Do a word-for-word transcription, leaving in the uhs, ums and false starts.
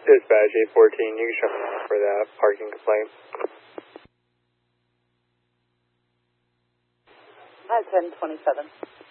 Dispatch eight fourteen, you can show me for that parking complaint. At ten twenty-seven.